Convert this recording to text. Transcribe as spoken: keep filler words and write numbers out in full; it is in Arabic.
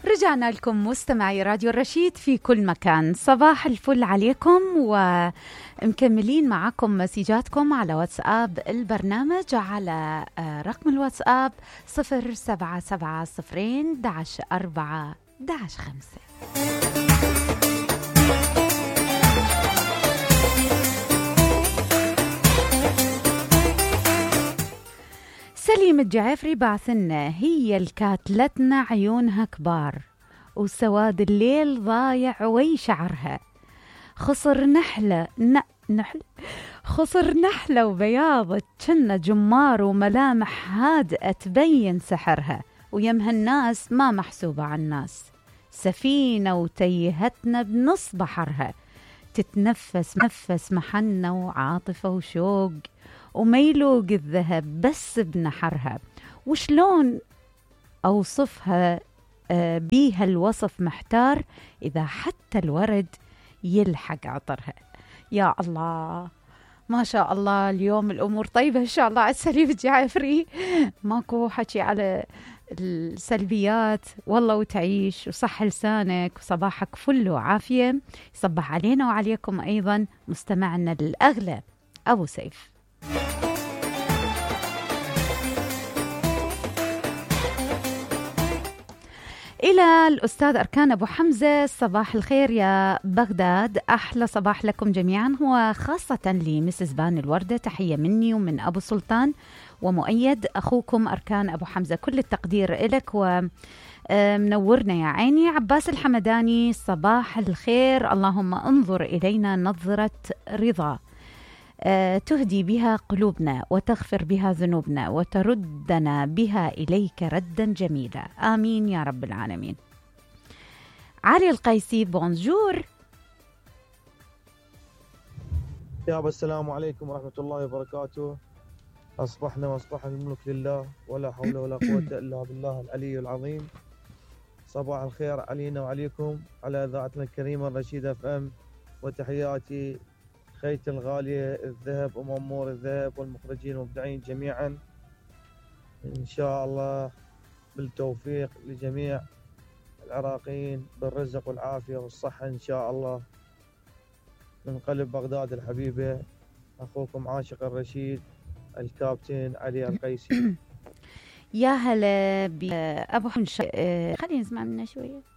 رجعنا لكم مستمعي راديو الرشيد في كل مكان. صباح الفل عليكم، ومكملين معكم مسيجاتكم على واتساب البرنامج على رقم الواتساب صفر سبعة سبعة صفرين دعش أربعة دعش خمسة. سليم الجعفري بعثنا: هي الكاتلتنا عيونها كبار وسواد الليل ضايع وي شعرها، خصر نحلة ن... نحل خصر نحلة وبياض كنا جمار، وملامح هادئة تبين سحرها، ويمها الناس ما محسوبة عن الناس، سفينة وتيهتنا بنص بحرها، تتنفس نفس محنة وعاطفة وشوق، وميلوق الذهب بس بنحرها، وشلون أوصفها آه بيها الوصف محتار، إذا حتى الورد يلحق عطرها. يا الله ما شاء الله، اليوم الأمور طيبة إن شاء الله على سليم الجعفري، ماكو حكي على السلبيات، والله وتعيش وصح لسانك وصباحك فل وعافية. يصبح علينا وعليكم أيضا مستمعنا الأغلى أبو سيف. إلى الأستاذ أركان أبو حمزة: صباح الخير يا بغداد، أحلى صباح لكم جميعا، وخاصة لمسز بان الوردة، تحية مني ومن أبو سلطان ومؤيد أخوكم أركان أبو حمزة، كل التقدير إلك ومنورنا يا عيني. عباس الحمداني: صباح الخير، اللهم انظر إلينا نظرة رضا تهدي بها قلوبنا وتغفر بها ذنوبنا وتردنا بها إليك ردا جميلا، آمين يا رب العالمين. علي القيسي: بونجور يا السلام عليكم ورحمة الله وبركاته. أصبحنا وأصبح الملك لله، ولا حول ولا قوة إلا بالله العلي العظيم. صباح الخير علينا وعليكم على إذاعتنا الكريمة الرشيد اف ام، وتحياتي خيتي الغالية الذهب أم أمور الذهب والمخرجين المبدعين جميعا، إن شاء الله بالتوفيق لجميع العراقيين بالرزق والعافية والصحة إن شاء الله. من قلب بغداد الحبيبة، أخوكم عاشق الرشيد الكابتن علي القيسي. يا هلا بأبو حمزة، خلينا نسمع منه شوية.